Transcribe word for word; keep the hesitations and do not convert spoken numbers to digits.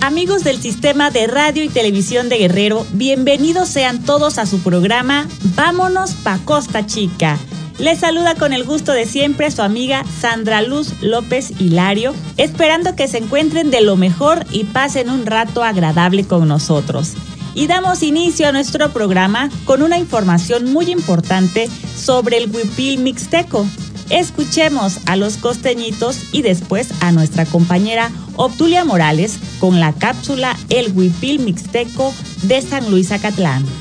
Amigos del Sistema de Radio y Televisión de Guerrero, bienvenidos sean todos a su programa Vámonos pa' Costa Chica. Les saluda con el gusto de siempre su amiga Sandra Luz López Hilario, esperando que se encuentren de lo mejor y pasen un rato agradable con nosotros. Y damos inicio a nuestro programa con una información muy importante sobre el huipil mixteco. Escuchemos a los costeñitos y después a nuestra compañera Obdulia Morales con la cápsula El Huipil Mixteco de San Luis Acatlán.